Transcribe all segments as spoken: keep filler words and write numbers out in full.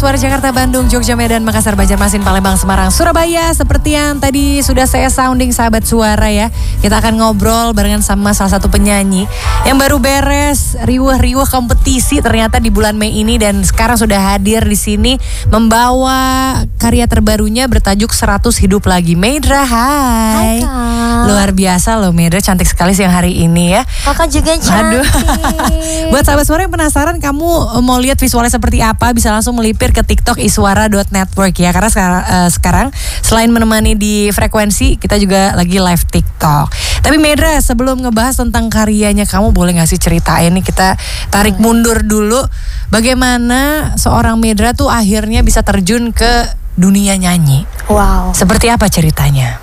Suara Jakarta, Bandung, Jogja, Medan, Makassar, Banjarmasin, Palembang, Semarang, Surabaya. Seperti yang tadi sudah saya sounding sahabat suara ya. Kita akan ngobrol barengan sama salah satu penyanyi yang baru beres riuh-riuh kompetisi ternyata di bulan Mei ini. Dan sekarang sudah hadir di sini membawa karya terbarunya bertajuk seratus Hidup Lagi. Medra, hai. Hai Kak. Luar biasa loh Medra, cantik sekali siang hari ini ya. Kakak juga cantik. Aduh. Buat sahabat suara yang penasaran kamu mau lihat visualnya seperti apa, bisa langsung melipir ke TikTok iswara dot network ya. Karena sekarang, uh, sekarang selain menemani di frekuensi, kita juga lagi live TikTok. Tapi Medra, sebelum ngebahas tentang karyanya kamu, boleh gak sih ceritain nih, kita tarik boleh. mundur dulu. Bagaimana seorang Medra tuh akhirnya bisa terjun ke dunia nyanyi? Wow. Seperti apa ceritanya?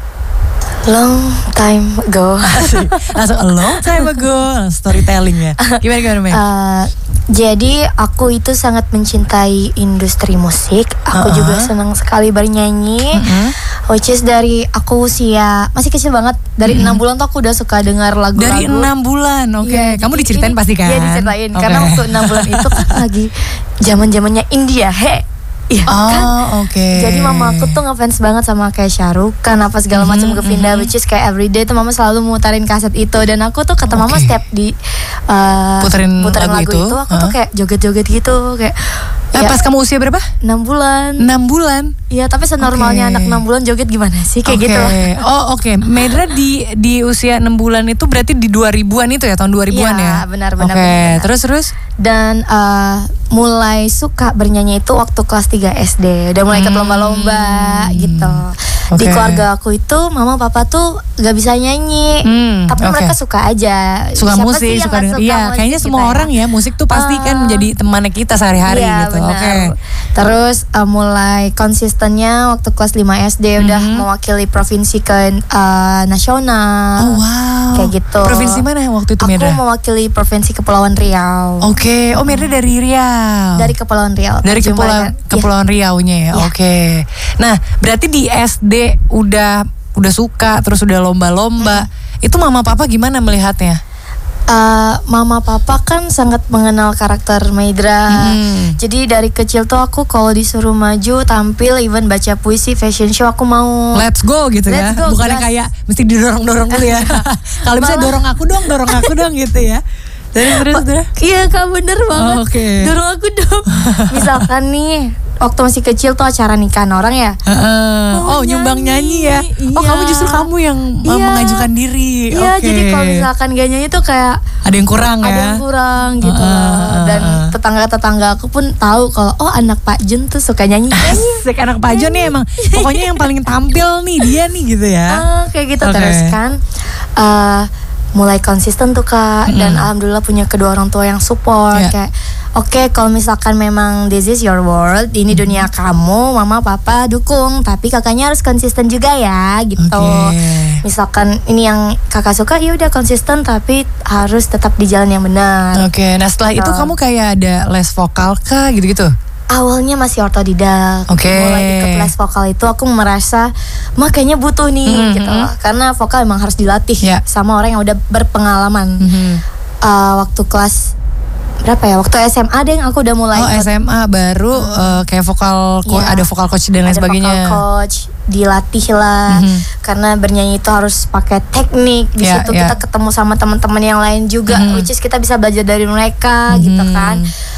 Long time ago. Langsung a long time ago, storytelling ya. Gimana gimana Medra? Uh, Jadi aku itu sangat mencintai industri musik. Aku uh-uh. juga senang sekali bernyanyi. Uh-uh. Which is dari aku usia masih kecil banget. Dari enam uh-uh. bulan tuh aku udah suka dengar lagu-lagu. Dari enam bulan, oke. Okay. Ya, kamu diceritain pasti kan? Iya diceritain. Okay. Karena waktu enam bulan itu kan lagi zaman-zamannya India. He. Iya oh, kan. oke. Okay. Jadi mama aku tuh ngefans banget sama kayak Syahrukh kan apa segala macam mm-hmm, Govinda, mm-hmm. which is kayak everyday tuh mama selalu mutarin kaset itu. Dan aku tuh kata mama okay. setiap di uh, puterin, puterin lagu, lagu itu, itu aku huh? tuh kayak joget-joget gitu kayak. Ya, pas kamu usia berapa? enam bulan. enam bulan? Iya, tapi senormalnya okay. anak enam bulan joget gimana sih kayak okay. gitu. Oh oke, okay. Medra di di usia enam bulan itu berarti di dua ribuan itu ya, tahun dua ribuan ya? Iya, benar-benar. Oke, okay. terus-terus? Dan uh, mulai suka bernyanyi itu waktu kelas tiga S D. Udah mulai ikut hmm. lomba-lomba gitu. Okay. Di keluarga aku itu mama papa tuh gak bisa nyanyi, hmm, tapi okay. mereka suka aja. Suka Siapa musik, suka denger. Iya, kayaknya semua ya? orang ya musik tuh pasti uh, kan menjadi temannya kita sehari-hari iya, gitu. Oke. Okay. Terus uh, mulai konsistennya waktu kelas lima S D mm-hmm. udah mewakili provinsi ke uh, nasional. Oh wow. Kayak gitu. Provinsi mana yang waktu itu Medra? Aku mewakili provinsi Kepulauan Riau. Oke. Okay. Oh Medra dari Riau. Dari Kepulauan Riau. Dari Kepulauan Kepulauan ya. Riau-nya ya. ya. Oke. Okay. Nah, berarti di S D udah udah suka terus udah lomba-lomba. Hmm. Itu mama papa gimana melihatnya? Uh, mama papa kan sangat mengenal karakter Medra. Hmm. Jadi dari kecil tuh aku kalau disuruh maju tampil, even baca puisi, fashion show aku mau. Let's go gitu Let's ya. Go, bukannya gas. Kayak mesti didorong-dorong dulu ya. Kalau bisa dorong aku dong, dorong aku dong gitu ya. Terus terus terus. Iya Kak, bener banget. Oh, okay. Dorong aku dong. Misalkan nih waktu masih kecil tuh acara nikahan orang ya. Uh, oh, oh nyumbang nyanyi ya. Iya. Oh kamu justru kamu yang iya. mengajukan diri. Iya, okay. jadi kalau misalkan gak nyanyi tuh kayak ada yang kurang ada ya. Ada yang kurang gitu. Uh, Dan tetangga-tetangga aku pun tahu kalau oh anak Pak Jun tuh suka nyanyi. Asik, anak Pak Jun nih emang pokoknya yang paling tampil nih dia nih gitu ya. Uh, kayak gitu okay. Terus kan uh, mulai konsisten tuh Kak. Mm-hmm. Dan alhamdulillah punya kedua orang tua yang support. Yeah. Kayak oke okay, kalau misalkan memang this is your world, ini mm-hmm. dunia kamu, mama papa dukung, tapi kakaknya harus konsisten juga ya gitu. Okay. Misalkan ini yang kakak suka, ya udah konsisten tapi harus tetap di jalan yang benar. Oke, okay. Nah setelah so. itu kamu kayak ada les vokal kah gitu-gitu? Awalnya masih otodidak, okay. mulai ikut les vokal itu aku merasa, mah kayaknya butuh nih mm-hmm. gitu loh. Karena vokal emang harus dilatih yeah. sama orang yang udah berpengalaman. Mm-hmm. uh, Waktu kelas berapa ya? Waktu S M A deh aku udah mulai. Oh ikut. S M A baru hmm. uh, kayak vokal, co- yeah. ada vokal coach dan lain ada sebagainya. Ada vokal coach, dilatih lah. Mm-hmm. Karena bernyanyi itu harus pakai teknik. Di yeah, situ yeah. kita ketemu sama teman-teman yang lain juga, mm-hmm. which is kita bisa belajar dari mereka mm-hmm. gitu kan.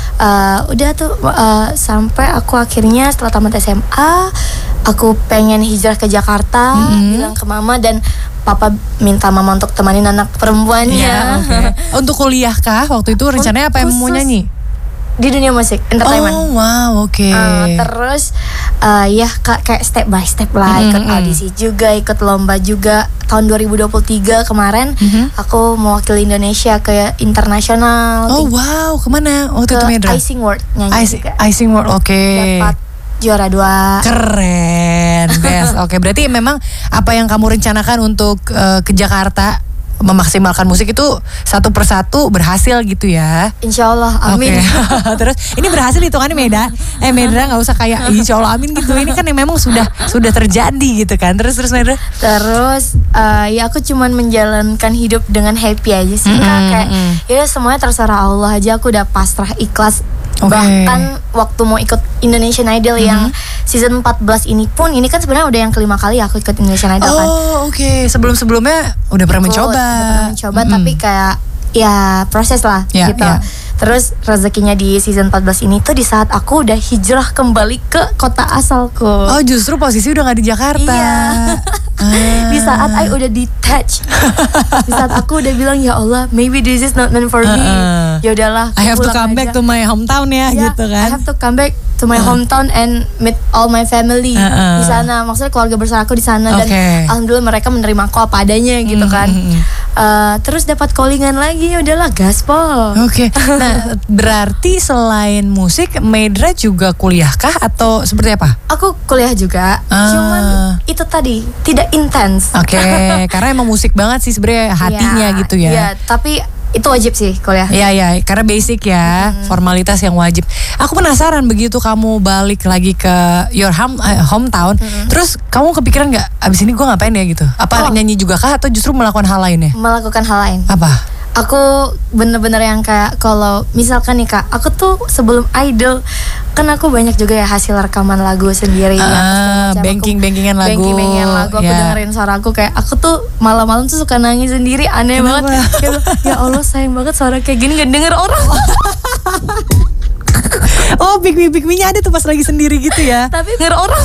Uh, udah tuh uh, sampai aku akhirnya setelah tamat S M A aku pengen hijrah ke Jakarta, mm-hmm. bilang ke mama dan papa minta mama untuk temanin anak perempuannya. Ya, okay. Untuk kuliah kah waktu itu rencananya apa yang mau nyanyi? Di dunia musik, entertainment. Oh wow, oke. Okay. Uh, terus uh, ya kayak step by step lah, ikut mm-hmm. audisi juga, ikut lomba juga. Tahun dua ribu dua puluh tiga kemarin mm-hmm. aku mewakili Indonesia ke internasional. Oh wow, kemana waktu ke itu Medra? Icing World nyanyi Ice, juga. Icing World, oke. Okay. Dapat juara dua. Keren, best. Oke, okay, berarti memang apa yang kamu rencanakan untuk uh, ke Jakarta memaksimalkan musik itu satu persatu berhasil gitu ya. Insya Allah, amin. Okay. Terus ini berhasil hitungannya Meda. Eh Medra nggak usah kayak Insya Allah amin gitu. Ini kan yang memang sudah sudah terjadi gitu kan. Terus terus Medra. Terus uh, ya aku cuman menjalankan hidup dengan happy aja sih. Mm-hmm. Kayak ya semuanya terserah Allah aja. Aku udah pasrah ikhlas. Okay. Bahkan waktu mau ikut Indonesian Idol mm-hmm. yang season empat belas ini pun, ini kan sebenarnya udah yang kelima kali aku ikut Indonesian Idol oh, kan. Oh oke, okay. sebelum-sebelumnya udah pernah Ikut, mencoba. Udah pernah mencoba mm-hmm. tapi kayak ya proses lah yeah, gitu. Yeah. Terus rezekinya di season empat belas ini tuh di saat aku udah hijrah kembali ke kota asalku. Oh justru posisi udah gak di Jakarta. Iya. ah. Di saat I udah detach. Di saat aku udah bilang ya Allah, maybe this is not meant for me. Uh-uh. Ya udahlah. I have to come aja. back to my hometown ya, yeah, gitu kan. I have to come back to my uh. hometown and meet all my family uh-uh. di sana. Maksudnya keluarga besar aku di sana okay. dan alhamdulillah mereka menerima aku apa adanya gitu mm-hmm. kan. Uh, terus dapat callingan lagi, ya udahlah gaspol. Oke. Okay. Nah, berarti selain musik, Maydra juga kuliah kah atau seperti apa? Aku kuliah juga, uh. cuman itu tadi tidak intens. Oke, okay. Karena emang musik banget sih sebenarnya hatinya ya, gitu ya. Iya, tapi itu wajib sih kuliah. Iya iya, karena basic ya, hmm. formalitas yang wajib. Aku penasaran begitu kamu balik lagi ke your home, uh, hometown, hmm. terus kamu kepikiran nggak abis ini gue ngapain ya gitu? Apa oh. nyanyi juga kah atau justru melakukan hal lainnya? Melakukan hal lain. Apa? Aku bener-bener yang kayak kalau misalkan nih Kak, aku tuh sebelum idol kan aku banyak juga ya hasil rekaman lagu sendiri, ah, banking-bankingan lagu, banking-bankingan lagu aku yeah. dengerin suara aku kayak aku tuh malam-malam tuh suka nangis sendiri, aneh Kenapa? banget. Ya, ya Allah sayang banget suara kayak gini gak denger orang. Oh, Pick Me Pick Me-nya ada tuh pas lagi sendiri gitu ya. Tapi denger orang.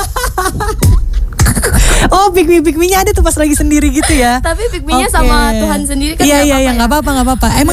Oh, Pick Me Pick Me-nya ada tuh pas lagi sendiri gitu ya. Tapi Pick Me-nya okay. sama Tuhan sendiri kan. Iya iya iya, nggak apa-apa nggak apa-apa. Emang